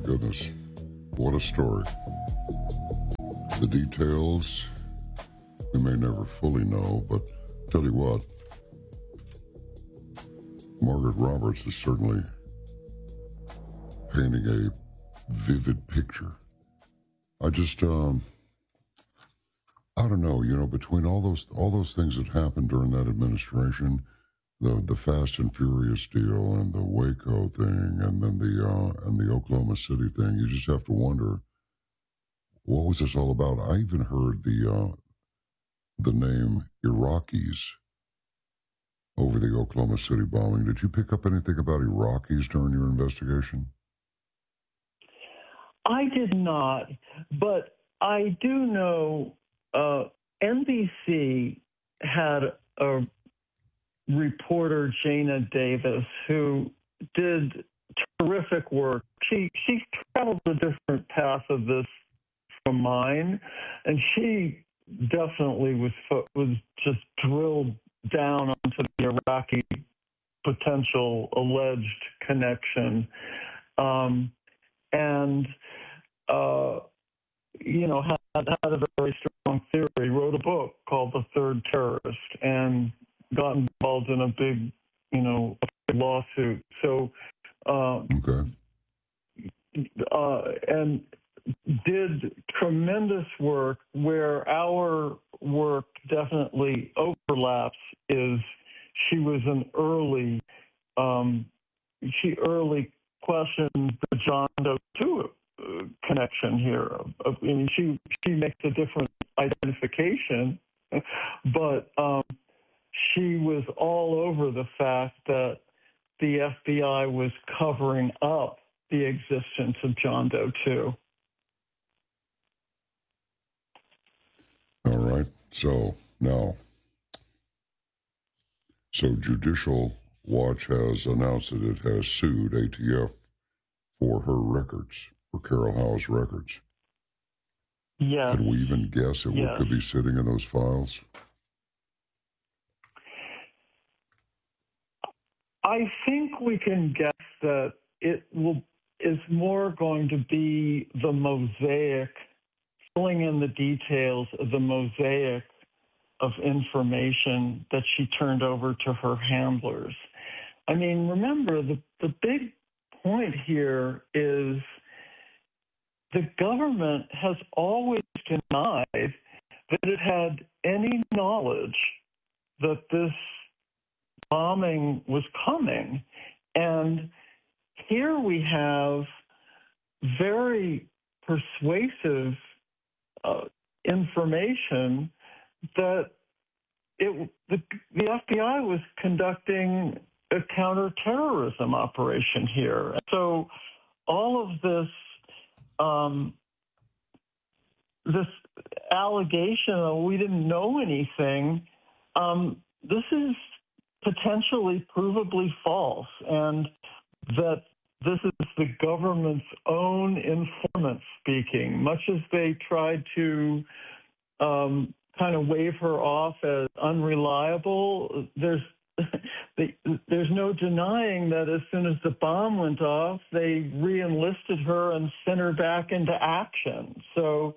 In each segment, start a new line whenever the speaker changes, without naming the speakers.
goodness. What a story. The details we may never fully know, but tell you what, Margaret Roberts is certainly painting a vivid picture. I just, I don't know, between all those things that happened during that administration, the Fast and Furious deal and the Waco thing and then the Oklahoma City thing, you just have to wonder, what was this all about? I even heard the name Iraqis over the Oklahoma City bombing. Did you pick up anything about Iraqis during your investigation?
I did not, but I do know NBC had a reporter, Jana Davis, who did terrific work. She traveled a different path of this from mine, and she definitely was just drilled down onto the Iraqi potential alleged connection, and had a very strong theory. Wrote a book called The Third Terrorist, and got involved in a big lawsuit. So,
okay.
And did tremendous work. Where our work definitely overlaps is she was an early, she early questioned the John Doe 2 connection here. She makes a different identification, but she was all over the fact that the FBI was covering up the existence of John Doe 2.
All right. So now, Judicial Watch has announced that it has sued ATF for her records, for Carol Howe's records.
Yes.
Can we even guess at what could be sitting in those files?
I think we can guess that it is more going to be the mosaic, filling in the details of the mosaic of information that she turned over to her handlers. I mean, remember, the big point here is the government has always denied that it had any knowledge that this bombing was coming. And here we have very persuasive information that the FBI was conducting a counterterrorism operation here. So all of this this allegation that we didn't know anything, this is potentially provably false, and that this is the government's own informant speaking, much as they tried to kind of wave her off as unreliable. There's no denying that as soon as the bomb went off, they re-enlisted her and sent her back into action. So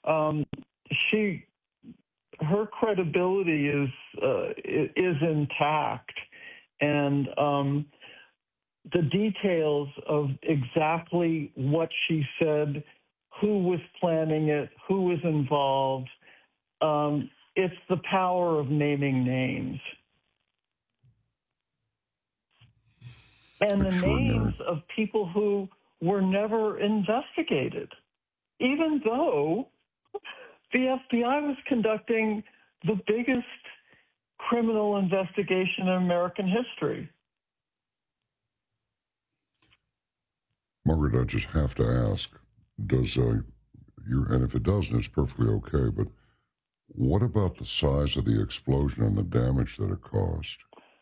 her credibility is intact, and the details of exactly what she said, who was planning it, who was involved, it's the power of naming names. And the names of people who were never investigated, even though the FBI was conducting the biggest criminal investigation in American history.
Margaret, I just have to ask, and if it doesn't, it's perfectly okay, but what about the size of the explosion and the damage that it caused?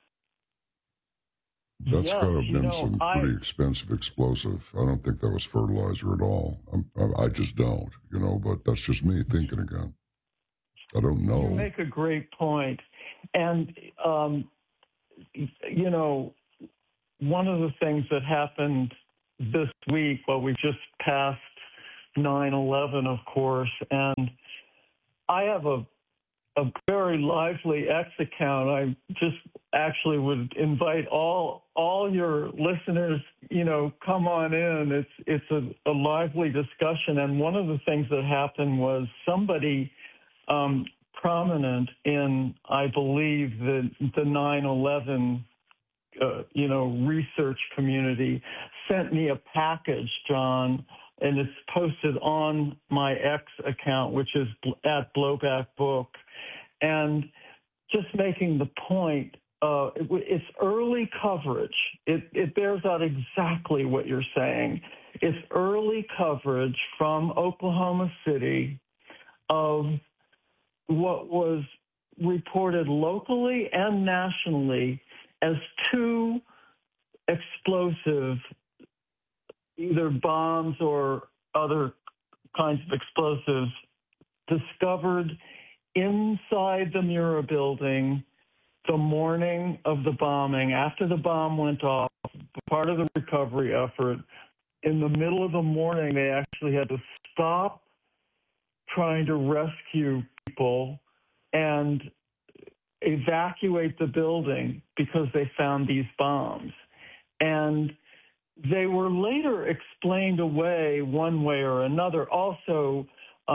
That's got to have been some pretty expensive explosive. I don't think that was fertilizer at all. I just don't, but that's just me thinking again. I don't know.
You make a great point. And, one of the things that happened this week. Well, we just passed 9/11, of course, and I have a very lively X account. I just actually would invite all your listeners, come on in. It's a lively discussion. And one of the things that happened was somebody prominent in, I believe, the 9/11 research community sent me a package, John, and it's posted on my X account, which is at Blowback Book. And just making the point, it's early coverage. It bears out exactly what you're saying. It's early coverage from Oklahoma City of what was reported locally and nationally as two explosive, either bombs or other kinds of explosives, discovered inside the Murrah building the morning of the bombing, after the bomb went off, part of the recovery effort. In the middle of the morning, they actually had to stop trying to rescue people and evacuate the building because they found these bombs. And they were later explained away one way or another. Also,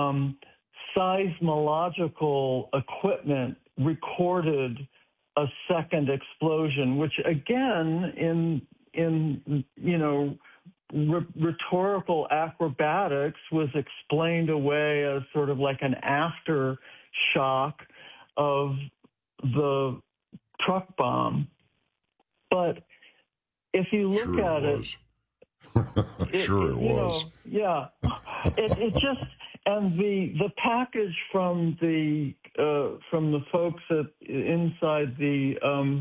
seismological equipment recorded a second explosion, which again, in rhetorical acrobatics, was explained away as sort of like an aftershock of the truck bomb. But if you look at it,
sure it was.
It just, and the package from the folks inside the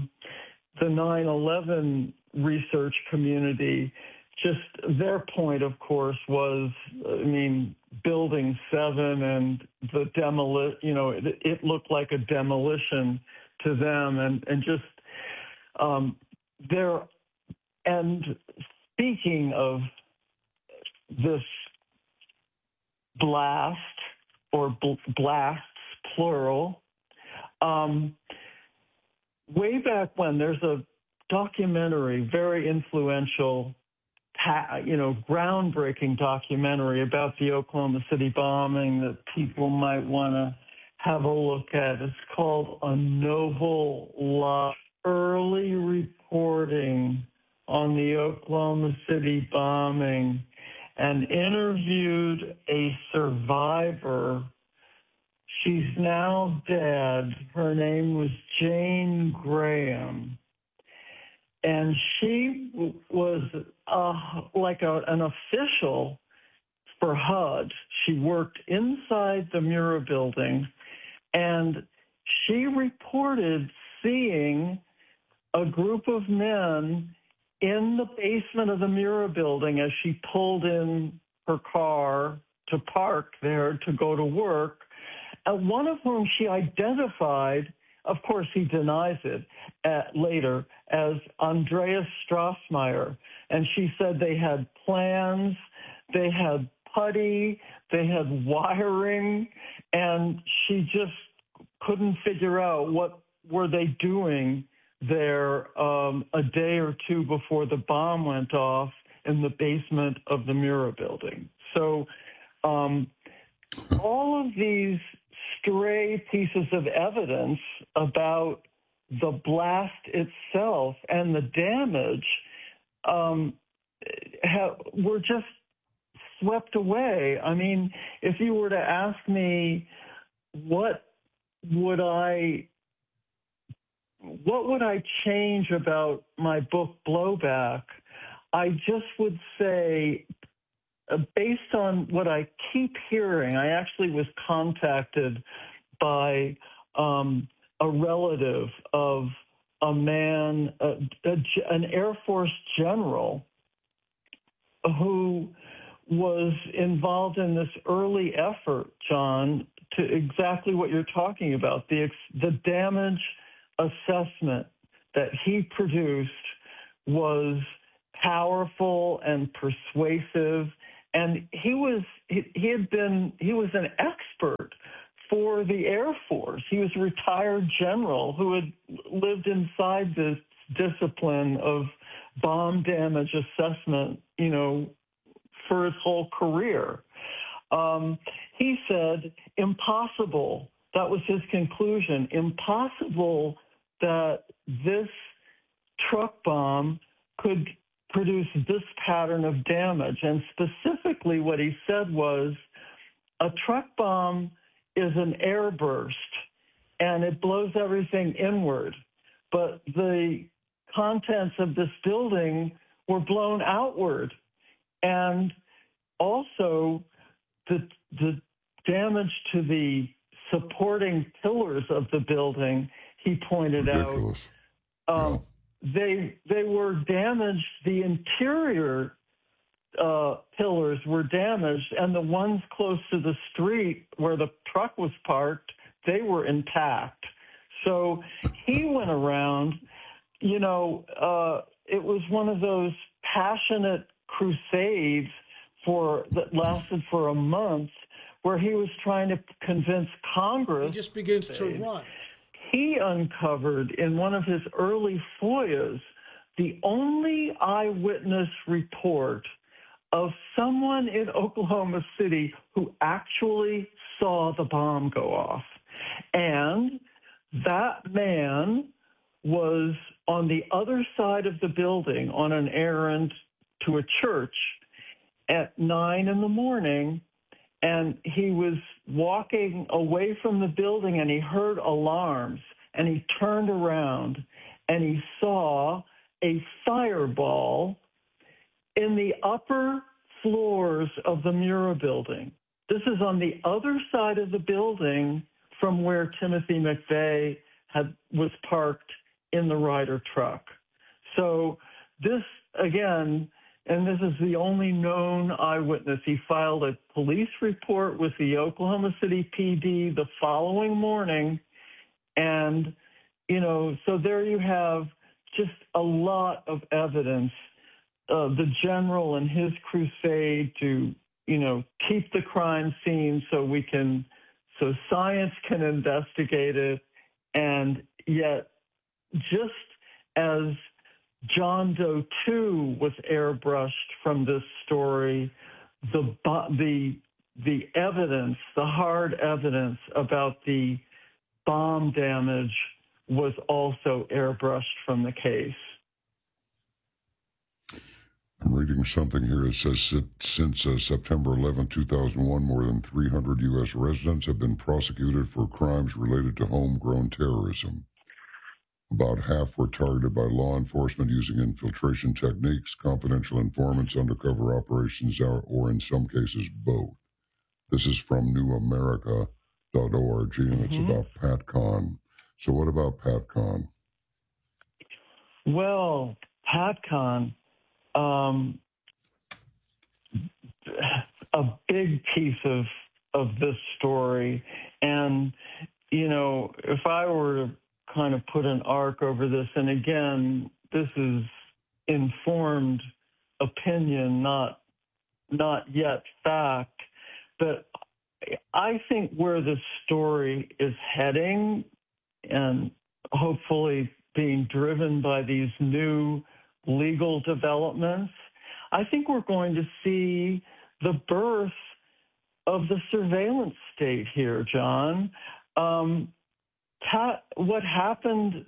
9/11 research community, just their point, of course, was, Building 7 and the demolition. It looked like a demolition to them, and just there. And speaking of this blast, or blasts, plural, way back when, there's a documentary, very influential, groundbreaking documentary about the Oklahoma City bombing that people might want to have a look at. It's called A Noble Life: Early Reporting on the Oklahoma City Bombing, and interviewed a survivor. She's now dead. Her name was Jane Graham. And she was an official for HUD. She worked inside the Murrah building, and she reported seeing a group of men in the basement of the Murrah building as she pulled in her car to park there to go to work, and one of whom she identified, of course he denies it later, as Andreas Strassmeyer. And she said they had plans, they had putty, they had wiring, and she just couldn't figure out what were they doing there a day or two before the bomb went off in the basement of the Murrah building. So all of these stray pieces of evidence about the blast itself and the damage were just swept away. I mean, if you were to ask me what would I change about my book Blowback, I just would say, based on what I keep hearing, I actually was contacted by a relative of a man, an Air Force general, who was involved in this early effort, John, to exactly what you're talking about. The damage assessment that he produced powerful and persuasive, and he was an expert for the Air Force. He was a retired general who had lived inside this discipline of bomb damage assessment, for his whole career. He said, impossible. That was his conclusion. Impossible that this truck bomb could produce this pattern of damage. And specifically what he said was, a truck bomb is an airburst and it blows everything inward. But the contents of this building were blown outward. And also the damage to the supporting pillars of the building, he pointed
Ridiculous.
out, they were damaged. The interior pillars were damaged, and the ones close to the street where the truck was parked, they were intact. So he went around, it was one of those passionate crusades that lasted for a month, where he was trying to convince Congress.
He just begins to run.
He uncovered in one of his early FOIAs the only eyewitness report of someone in Oklahoma City who actually saw the bomb go off. And that man was on the other side of the building on an errand to a church at 9 in the morning, and he was walking away from the building and he heard alarms, and he turned around and he saw a fireball in the upper floors of the Murrah building. This is on the other side of the building from where Timothy McVeigh was parked in the Ryder truck. So this, again, and this is the only known eyewitness. He filed a police report with the Oklahoma City PD the following morning. And, so there you have just a lot of evidence. The general and his crusade to, keep the crime scene so science can investigate it. And yet, just as John Doe 2 was airbrushed from this story, the evidence, the hard evidence about the bomb damage was also airbrushed from the case.
I'm reading something here. It says since September 11, 2001, more than 300 U.S. residents have been prosecuted for crimes related to homegrown terrorism. About half were targeted by law enforcement using infiltration techniques, confidential informants, undercover operations, or in some cases, both. This is from newamerica.org, and it's about PatCon. So what about PatCon?
Well, PatCon, a big piece of this story. And, if I were to kind of put an arc over this, and again, this is informed opinion, not yet fact, but I think where this story is heading, and hopefully being driven by these new legal developments, I think we're going to see the birth of the surveillance state here, John. What happened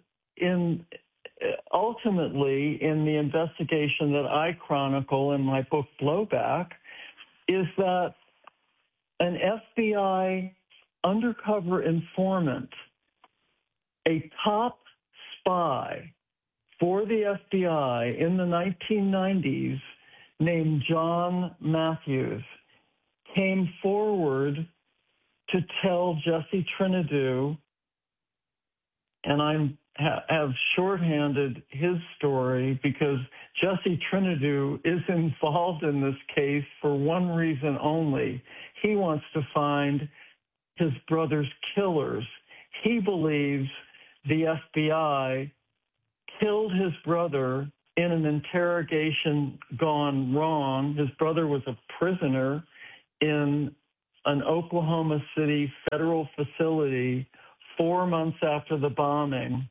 ultimately in the investigation that I chronicle in my book Blowback is that an FBI undercover informant, a top spy for the FBI in the 1990s named John Matthews, came forward to tell Jesse Trinidu, and I have shorthanded his story because Jesse Trinidu is involved in this case for one reason only. He wants to find his brother's killers. He believes the FBI killed his brother in an interrogation gone wrong. His brother was a prisoner in an Oklahoma City federal facility 4 months after the bombing.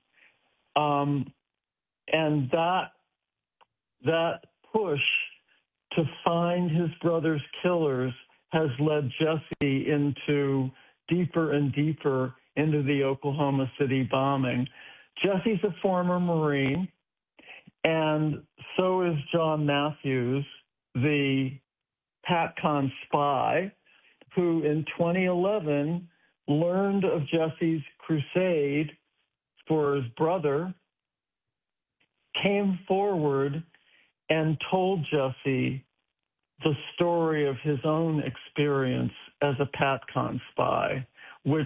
And that push to find his brother's killers has led Jesse into deeper and deeper into the Oklahoma City bombing. Jesse's a former Marine, and so is John Matthews, the PATCON spy, who in 2011 learned of Jesse's crusade for his brother, came forward and told Jesse the story of his own experience as a PATCON spy, which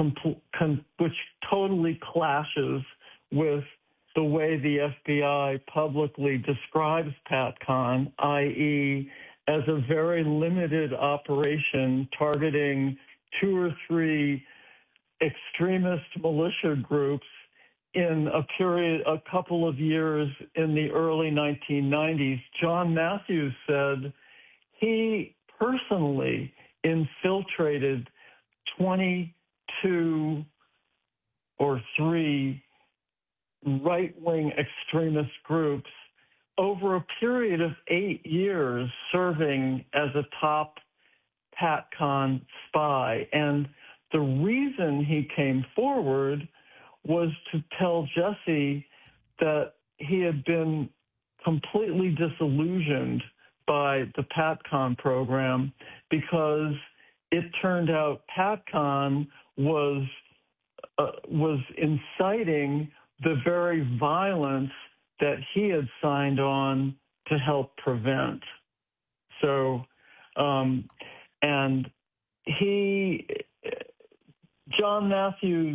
totally clashes with the way the FBI publicly describes PATCON, i.e., as a very limited operation targeting 2 or 3 extremist militia groups in a couple of years in the early 1990s. John Matthews said he personally infiltrated 22 or 3 right-wing extremist groups over a period of 8 years serving as a top PATCON spy. And the reason he came forward was to tell Jesse that he had been completely disillusioned by the PATCON program because it turned out PATCON was inciting the very violence that he had signed on to help prevent. So, and John Matthews'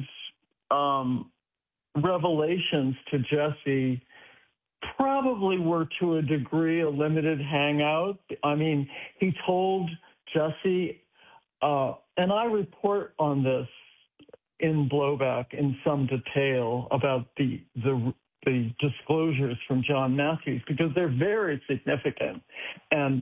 revelations to Jesse probably were to a degree a limited hangout. I mean, he told Jesse, and I report on this in Blowback in some detail about the disclosures from John Matthews because they're very significant. And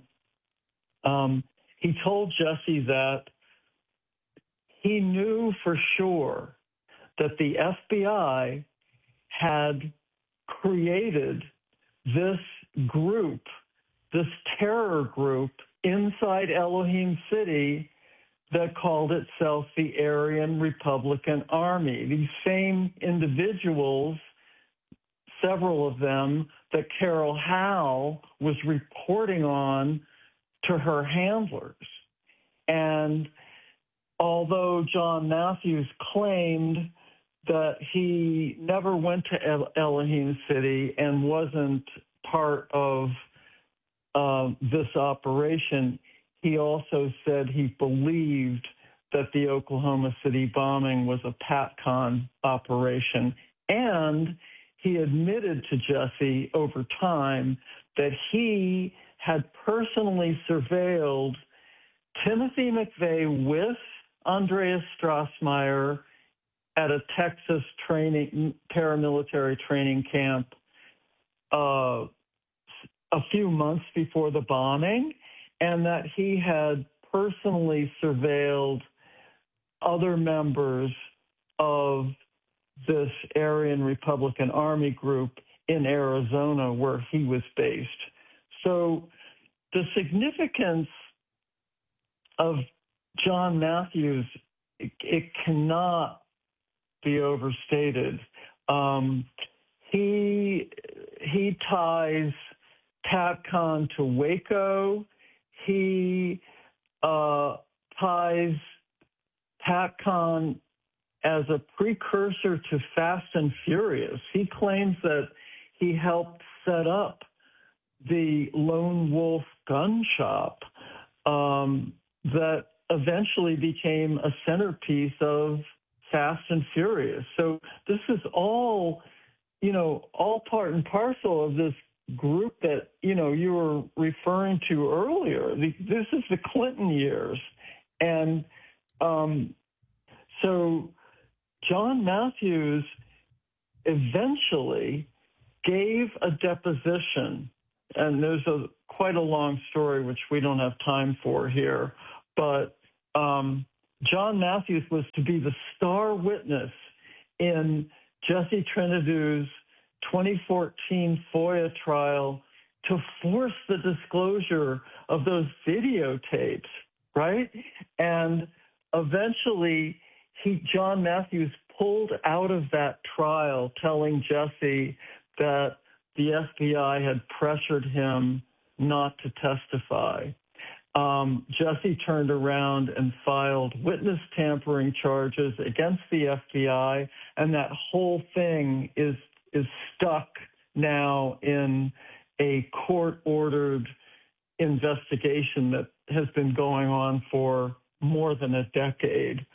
he told Jesse that he knew for sure that the FBI had created this group, this terror group inside Elohim City that called itself the Aryan Republican Army. These same individuals, several of them that Carol Howe was reporting on to her handlers. And although John Matthews claimed that he never went to Elohim City and wasn't part of this operation, he also said he believed that the Oklahoma City bombing was a PATCON operation. And he admitted to Jesse over time that he had personally surveilled Timothy McVeigh with Andreas Strassmeyer at a Texas paramilitary training camp a few months before the bombing, and that he had personally surveilled other members of this Aryan Republican Army group in Arizona where he was based. So the significance of John Matthews, it cannot be overstated. He ties PATCON to Waco. He ties PATCON as a precursor to Fast and Furious. He claims that he helped set up the Lone Wolf gun shop that eventually became a centerpiece of Fast and Furious. So this is all, all part and parcel of this group that, you were referring to earlier. This is the Clinton years. And so John Matthews eventually gave a deposition, and there's quite a long story which we don't have time for here, but John Matthews was to be the star witness in Jesse Trinity's 2014 FOIA trial to force the disclosure of those videotapes, right? And eventually, John Matthews pulled out of that trial, telling Jesse that the FBI had pressured him not to testify. Jesse turned around and filed witness tampering charges against the FBI, and that whole thing is stuck now in a court-ordered investigation that has been going on for more than a decade.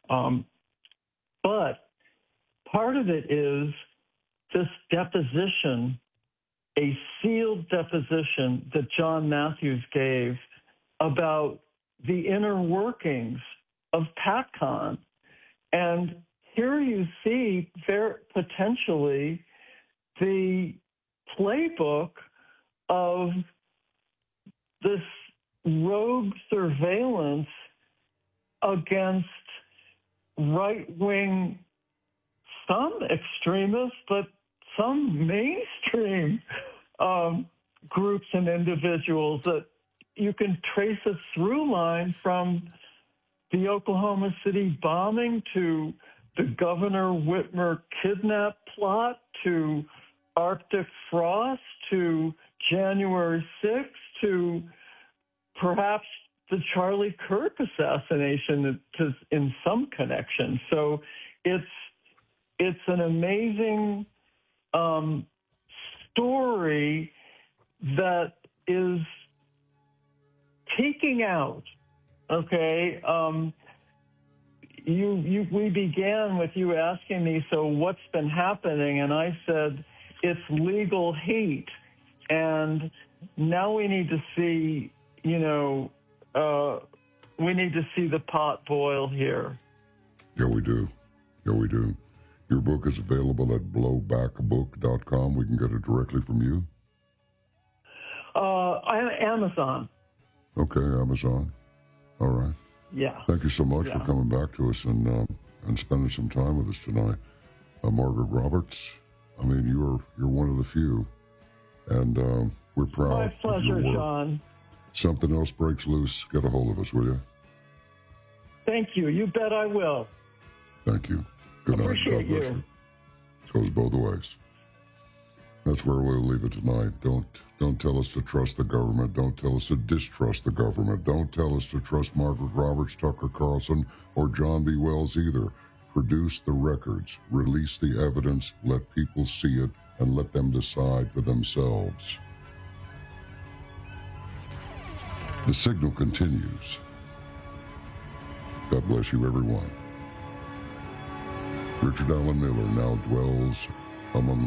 But part of it is this deposition, a sealed deposition that John Matthews gave about the inner workings of PatCon. And here you see potentially the playbook of this rogue surveillance against right-wing, some extremists, but some mainstream groups and individuals that you can trace a through line from the Oklahoma City bombing to the Governor Whitmer kidnap plot to Arctic frost to January 6th to perhaps the Charlie Kirk assassination in some connection. So it's an amazing story that is peeking out. Okay, we began with you asking me, so what's been happening? And I said it's legal hate, and now we need to see, we need to see the pot boil here.
Yeah, we do. Yeah, we do. Your book is available at blowbackbook.com. We can get it directly from you.
Amazon.
Okay, Amazon. All right.
Yeah.
Thank you so much for coming back to us and spending some time with us tonight. Margaret Roberts, I mean, you're one of the few, and we're proud.
My pleasure,
of your work.
John.
Something else breaks loose, get a hold of us, will you?
Thank you. You bet I will.
Thank you. Good night.
Appreciate you.
Goes both ways. That's where we'll leave it tonight. Don't tell us to trust the government. Don't tell us to distrust the government. Don't tell us to trust Margaret Roberts, Tucker Carlson, or John B. Wells either. Produce the records. Release the evidence. Let people see it and let them decide for themselves. The signal continues. God bless you, everyone. Richard Allen Miller now dwells among